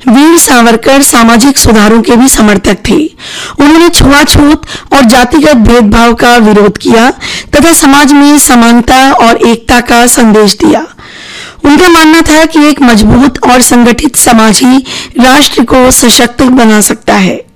वीर सावरकर सामाजिक सुधारों के भी समर्थक थे। उन्होंने छुआछूत और जातिगत भेदभाव का विरोध किया तथा समाज में समानता और एकता का संदेश दिया। उनका मानना था कि एक मजबूत और संगठित समाज ही राष्ट्र को सशक्त बना सकता है।